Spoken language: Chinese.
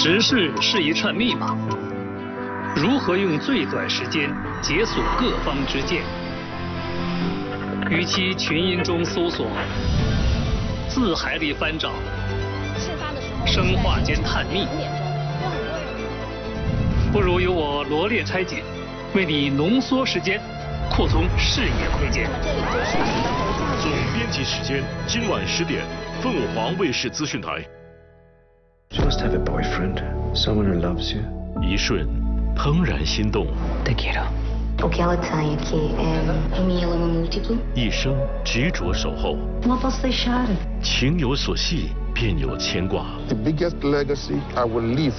时事是一串密码，如何用最短时间解锁各方之见？与其群音中搜索，字海里翻找，生化间探秘，不如由我罗列拆解，为你浓缩时间，扩充视野窥见。 总编辑时间，今晚10点，凤凰卫视资讯台。 Just have a boyfriend, someone who loves you. 一瞬，怦然心动。 Te quiero. O que ela tem aqui é a minha lama múltipla. 一生执着守候。 Não posso deixar. 情有所系，便有牵挂。 The biggest legacy I will leave